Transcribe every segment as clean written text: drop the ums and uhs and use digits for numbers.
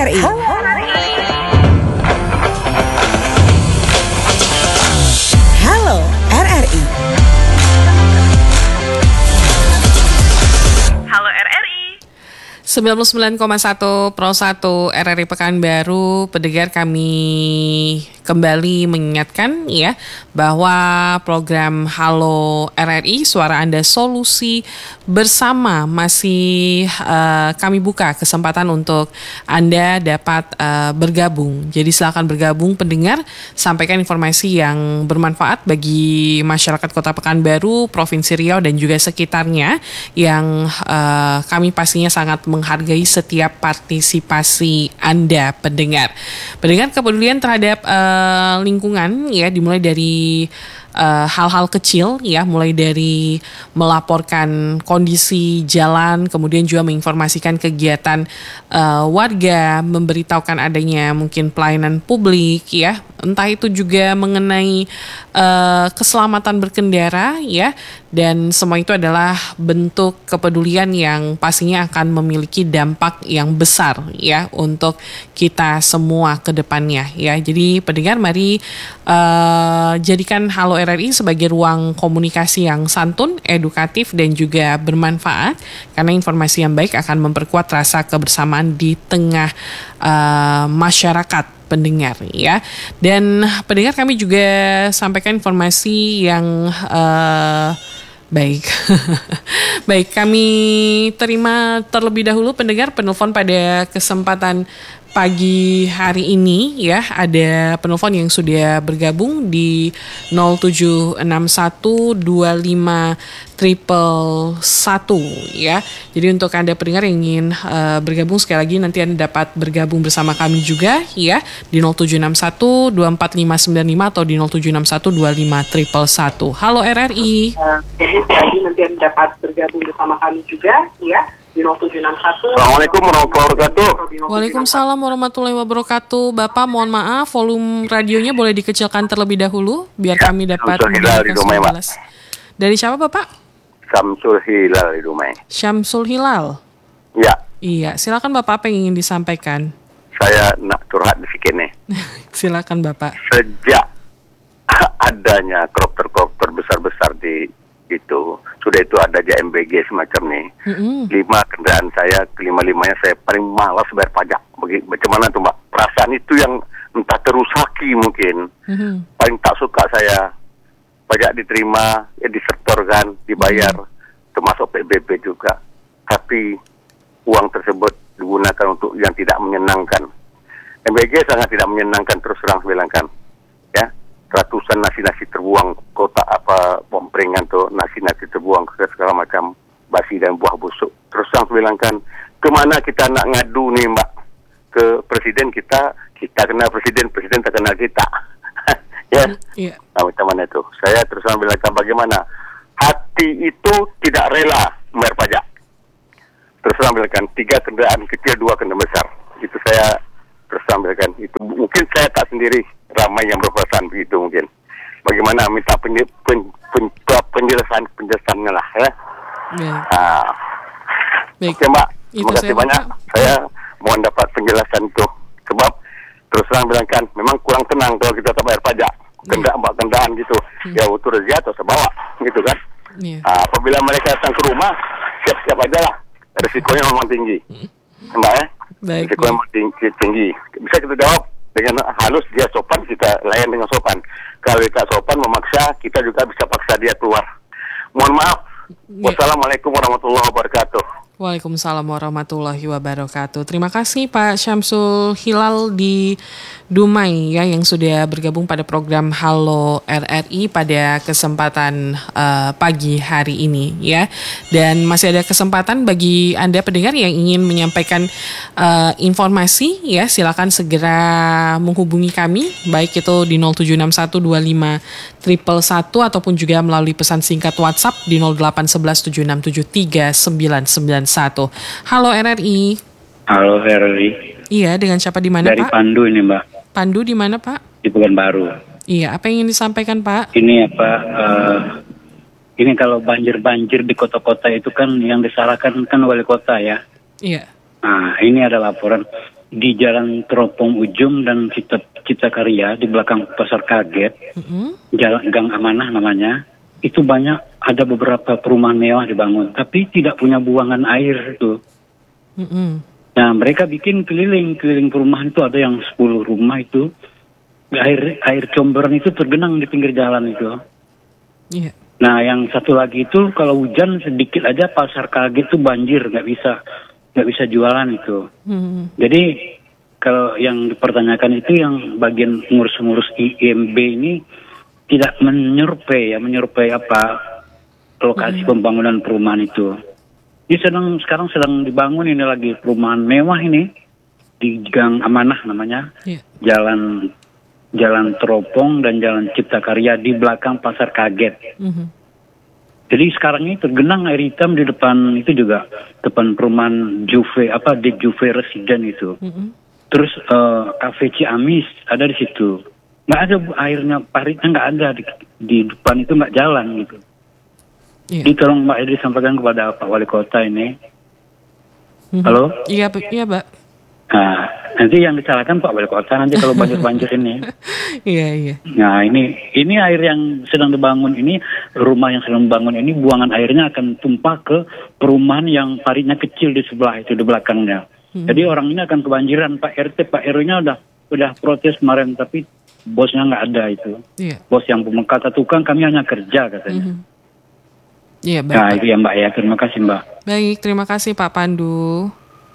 RRI. Halo RRI. Halo RRI. 99,1 Pro 1 RRI Pekanbaru, pendengar, kami kembali mengingatkan ya bahwa program Halo RRI Suara Anda Solusi Bersama masih kami buka kesempatan untuk Anda dapat bergabung. Jadi silakan bergabung pendengar, sampaikan informasi yang bermanfaat bagi masyarakat Kota Pekanbaru, Provinsi Riau dan juga sekitarnya yang kami pastinya sangat menghargai setiap partisipasi Anda pendengar. Pendengar, kepedulian terhadap lingkungan ya dimulai dari hal-hal kecil ya, mulai dari melaporkan kondisi jalan, kemudian juga menginformasikan kegiatan warga, memberitahukan adanya mungkin pelayanan publik ya, entah itu juga mengenai keselamatan berkendara ya, dan semua itu adalah bentuk kepedulian yang pastinya akan memiliki dampak yang besar ya untuk kita semua ke depannya ya. Jadi pendengar, mari jadikan Halo RRI sebagai ruang komunikasi yang santun, edukatif dan juga bermanfaat, karena informasi yang baik akan memperkuat rasa kebersamaan di tengah masyarakat pendengar ya. Dan pendengar, kami juga sampaikan informasi yang baik. Baik, kami terima terlebih dahulu pendengar penelpon pada kesempatan pagi hari ini ya. Ada penelpon yang sudah bergabung di 0761251111 ya. Jadi untuk Anda pendengar yang ingin bergabung, sekali lagi nanti Anda dapat bergabung bersama kami juga ya di 0761245595 atau di 0761251111. Halo RRI. Jadi nanti Anda dapat bergabung bersama kami juga ya di 0761. Assalamualaikum warahmatullahi wabarakatuh. Waalaikumsalam warahmatullahi wabarakatuh. Bapak, mohon maaf, volume radionya boleh dikecilkan terlebih dahulu biar kami dapat Syamsul Hilal di Dumai, Pak. Dari siapa, Bapak? Syamsul Hilal di Dumai. Syamsul Hilal. Ya, Iya, silakan Bapak, apa yang ingin disampaikan? saya nak curhat di sini. Silakan Bapak. Sejak adanya kopter-kopter besar-besar di itu, sudah itu ada JMBG semacam nih. 5 kendaraan saya, kelima-limanya saya paling malas bayar pajak. Bagaimana tuh Mbak? Perasaan itu yang entah terusaki mungkin. Paling tak suka saya. Pajak diterima, ya disetorkan, dibayar, termasuk PBB juga. Tapi uang tersebut digunakan untuk yang tidak menyenangkan. MBG sangat tidak menyenangkan, terus terang bilangkan. Ya, ratusan nasi-nasi terbuang, kotak apa pompringan tuh nasi-nasi terbuang ke segala macam basi dan buah busuk. Terus terang bilangkan, kemana kita nak ngadu nih Mbak? Ke presiden, kita kenal presiden tak kenal kita. Ya, nah, macam mana itu? Saya terus terang bilangkan, bagaimana hati itu tidak rela membayar pajak. Terus terang bilangkan, 3 kendaraan kecil, 2 kendaraan besar. Itu saya terus terang bilangkan, itu mungkin saya tak sendiri, ramai yang berperasaan begitu mungkin. Bagaimana minta penjelasannya lah ya. Baik. Oke Mbak, terima kasih banyak. Saya mohon dapat penjelasan itu. Sebab terus terang bilangkan, memang kurang tenang kalau kita tak bayar pajak. Kendaan gitu. Ya utuh rezeki atau sebawa gitu kan. Apabila mereka datang ke rumah, siap-siap aja lah. Risikonya memang tinggi. Mbak ya? Baik. Risikonya memang tinggi. Bisa kita jawab dengan halus, dia sopan, kita layan dengan sopan. Kalau kita sopan memaksa, kita juga bisa paksa dia keluar. Mohon maaf. Wassalamualaikum warahmatullahi wabarakatuh. Waalaikumsalam warahmatullahi wabarakatuh. Terima kasih Pak Syamsul Hilal di Dumai ya, yang sudah bergabung pada program Halo RRI pada kesempatan pagi hari ini ya. Dan masih ada kesempatan bagi Anda pendengar yang ingin menyampaikan informasi ya, silakan segera menghubungi kami, baik itu di 0761251111 ataupun juga melalui pesan singkat WhatsApp di 0811767399. Halo RRI. Halo RRI. Iya, dengan siapa di mana Pak? Dari Pandu ini Mbak. Pandu di mana Pak? Di Pekanbaru. Iya, apa yang ingin disampaikan Pak? Ini apa? Ini kalau banjir di kota-kota itu kan yang disalahkan kan wali kota ya. Iya. Nah, ini ada laporan di Jalan Teropong Ujung dan Cipta Karya di belakang Pasar Kaget, Jalan Gang Amanah namanya, itu banyak ada beberapa perumahan mewah dibangun, tapi tidak punya buangan air itu. Nah, mereka bikin keliling perumahan itu, ada yang 10 rumah itu, air comberan itu tergenang di pinggir jalan itu. Iya. Nah, yang satu lagi itu kalau hujan sedikit aja Pasar Kaget itu banjir, nggak bisa jualan itu. Jadi kalau yang dipertanyakan itu yang bagian ngurus-ngurus IMB ini tidak menyurvei apa lokasi pembangunan perumahan itu. Ini sekarang sedang dibangun ini lagi perumahan mewah ini di Gang Amanah namanya, Jalan Teropong dan Jalan Cipta Karya di belakang Pasar Kaget. Jadi sekarang ini tergenang air hitam di depan itu juga, depan perumahan Juve di Juve Residen itu. Terus Cafe Ciamis ada di situ. Nggak ada airnya, paritnya nggak ada di depan itu, nggak jalan gitu. Jadi tolong Mbak Edri sampaikan kepada Pak Wali Kota ini. Halo? Iya Pak. Nah, nanti yang disalahkan Pak Wali Kota nanti kalau banjir ini. Iya. Nah, ini air yang sedang dibangun ini, rumah yang sedang dibangun ini, buangan airnya akan tumpah ke perumahan yang paritnya kecil di sebelah itu, di belakangnya. Jadi orang ini akan kebanjiran. Pak RT, Pak RW-nya udah protes kemarin, tapi bosnya nggak ada itu. Bos yang kata tukang, kami hanya kerja katanya. Iya, baik. Nah, itu ya Mbak ya. Terima kasih Mbak. Baik, terima kasih Pak Pandu.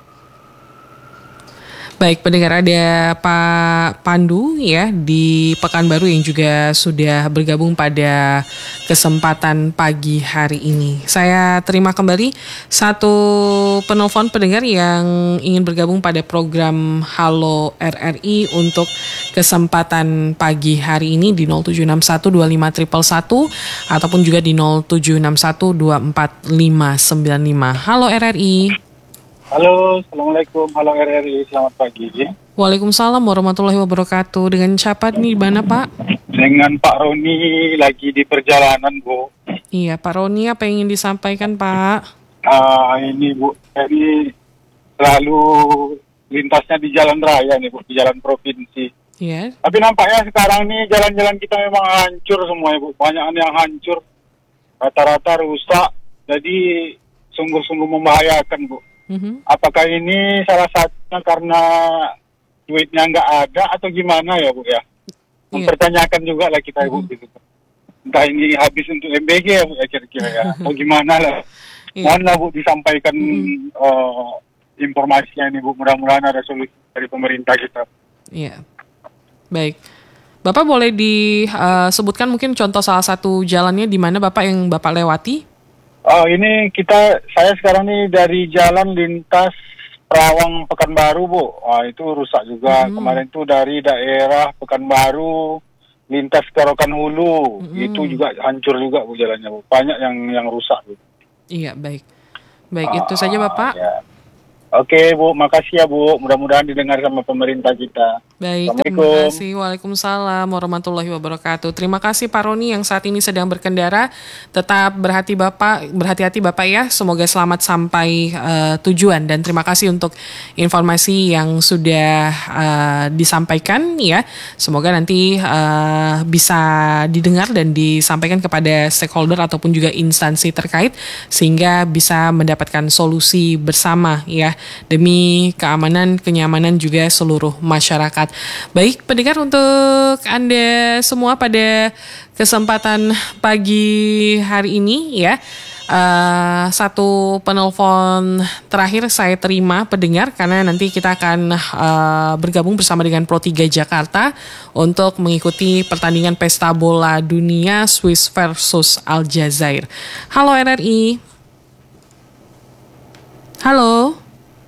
Baik, pendengar, ada Pak Pandu ya di Pekanbaru yang juga sudah bergabung pada kesempatan pagi hari ini. Saya terima kembali satu penelpon pendengar yang ingin bergabung pada program Halo RRI untuk kesempatan pagi hari ini di 0761251111 ataupun juga di 0761245595. Halo RRI. Halo, Assalamualaikum. Halo RRI, selamat pagi. Waalaikumsalam warahmatullahi wabarakatuh. Dengan siapa nih, mana Pak? Dengan Pak Roni lagi di perjalanan, Bu. Iya, Pak Roni, apa yang ingin disampaikan, Pak? Ini Bu, ini selalu lintasnya di jalan raya nih, Bu, di jalan provinsi. Iya. Tapi nampaknya sekarang nih jalan-jalan kita memang hancur semua, Bu. Banyak yang hancur, rata-rata rusak. Jadi sungguh-sungguh membahayakan, Bu. Apakah ini salah satunya karena duitnya nggak ada atau gimana ya Bu ya? Mempertanyakan juga lah kita Bu gitu. Entah ini habis untuk MBG ya Bu ya kira-kira ya, atau gimana lah. Mohonlah Bu disampaikan informasinya ini Bu, mudah-mudahan ada solusi dari pemerintah kita. Iya, baik. Bapak boleh disebutkan mungkin contoh salah satu jalannya di mana Bapak yang Bapak lewati? Ini saya sekarang nih dari jalan lintas Perawang Pekanbaru Bu. Itu rusak juga. Kemarin tuh dari daerah Pekanbaru lintas ke Rokan Hulu. Itu juga hancur juga Bu jalannya Bu. Banyak yang rusak Bu. Iya, baik. Baik, itu saja Bapak. Ya. Oke Bu, makasih ya Bu. Mudah-mudahan didengar sama pemerintah kita. Baik, terima kasih. Waalaikumsalam warahmatullahi wabarakatuh. Terima kasih Pak Roni yang saat ini sedang berkendara. Tetap berhati-hati Bapak ya. Semoga selamat sampai tujuan. Dan terima kasih untuk informasi yang sudah disampaikan ya. Semoga nanti bisa didengar dan disampaikan kepada stakeholder ataupun juga instansi terkait sehingga bisa mendapatkan solusi bersama ya, demi keamanan, kenyamanan juga seluruh masyarakat. Baik, pendengar, untuk Anda semua pada kesempatan pagi hari ini ya, satu penelpon terakhir saya terima pendengar, karena nanti kita akan bergabung bersama dengan Pro 3 Jakarta untuk mengikuti pertandingan pesta bola dunia Swiss versus Aljazair. Halo RRI. Halo.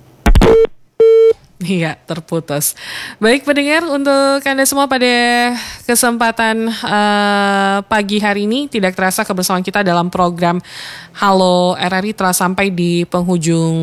Iya, terputus. Baik pendengar, untuk Anda semua pada kesempatan pagi hari ini, tidak terasa kebersamaan kita dalam program Halo RRI telah sampai di penghujung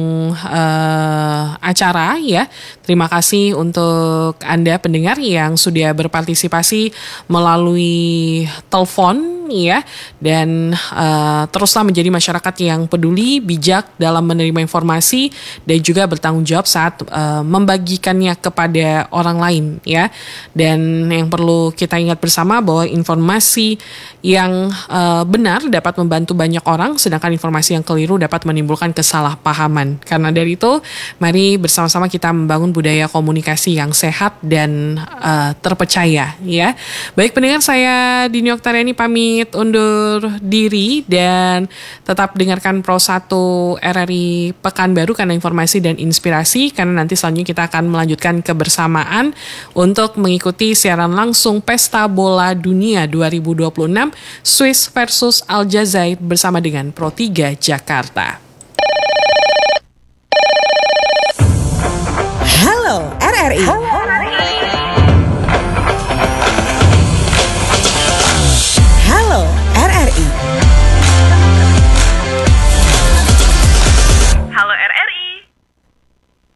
acara ya. Terima kasih untuk Anda pendengar yang sudah berpartisipasi melalui telepon ya, dan teruslah menjadi masyarakat yang peduli, bijak dalam menerima informasi dan juga bertanggung jawab saat membagikannya kepada orang lain ya. Dan yang perlu kita ingat bersama bahwa informasi yang benar dapat membantu banyak orang, sedangkan informasi yang keliru dapat menimbulkan kesalahpahaman. Karena dari itu, mari bersama-sama kita membangun budaya komunikasi yang sehat dan terpercaya ya. Baik pendengar, saya Dini Oktariani pamit undur diri dan tetap dengarkan Pro 1 RRI Pekanbaru karena informasi dan inspirasi, karena nanti selanjutnya kita akan melanjutkan kebersamaan untuk mengikuti siaran langsung Pesta Bola Dunia 2026 Swiss versus Aljazair bersama dengan Pro 3 Jakarta.